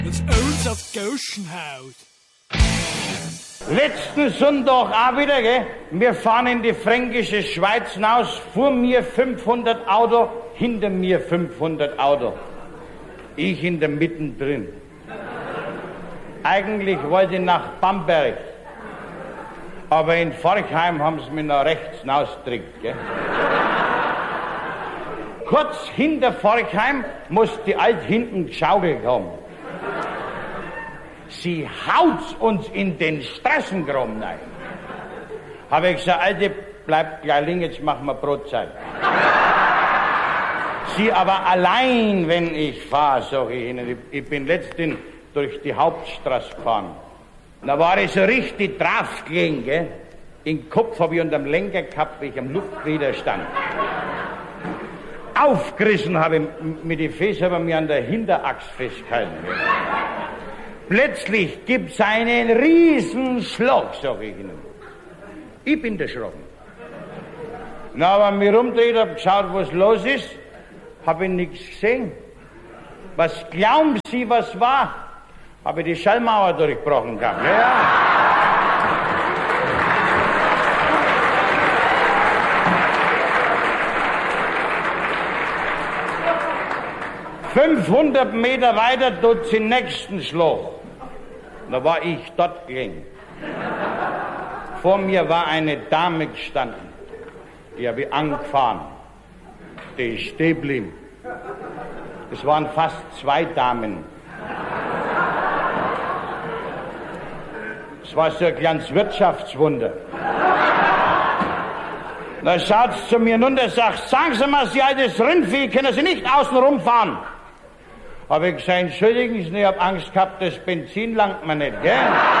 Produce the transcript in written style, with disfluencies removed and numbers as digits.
Das Öls auf die Gauschenhaut. Letzten Sonntag auch wieder, gell? Wir fahren in die fränkische Schweiz hinaus, vor mir 500 Auto, hinter mir 500 Auto. Ich in der Mitte drin. Eigentlich wollte ich nach Bamberg, aber in Forchheim haben sie mich nach rechts hinausgedrückt, gell? Kurz hinter Forchheim muss die Alte hinten geschaukelt haben. Sie haut uns in den Straßengraben rein. Habe ich gesagt, Alte, bleibt gleich liegen, jetzt machen wir Brotzeit. Sie aber allein, wenn ich fahre, sag ich Ihnen. Ich bin letztens durch die Hauptstraße gefahren. Da war ich so richtig drauf gelegen, gell? Den Kopf habe ich unterm Lenker gehabt, wie ich am Luftwiderstand. Aufgerissen habe ich mit den Füßen, aber mir an der Hinterachse festgehalten. Plötzlich gibt's einen Riesenschlag, sag ich Ihnen. Ich bin erschrocken. Na, aber mir rumdreht, hab geschaut, was los ist, hab ich nichts gesehen. Was glauben Sie, was war? Habe ich die Schallmauer durchbrochen gehabt, ja. 500 Meter weiter tut's den nächsten Schlag. Da war ich dort gelegen. Vor mir war eine Dame gestanden. Die habe ich angefahren. Die ist stehen geblieben. Es waren fast 2 Damen. Es war so ein kleines Wirtschaftswunder. Da schaut sie zu mir runter und sagt, sagen Sie mal, Sie altes Rindvieh, können Sie nicht außen rumfahren? Habe ich gesagt, entschuldigen Sie, ich habe Angst gehabt, das Benzin langt mir nicht, gell?